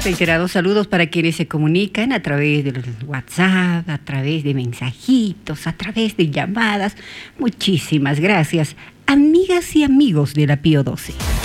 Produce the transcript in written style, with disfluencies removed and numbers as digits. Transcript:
Reiterados saludos para quienes se comunican a través del WhatsApp, a través de mensajitos, a través de llamadas. Muchísimas gracias, amigas y amigos de la Pío 12.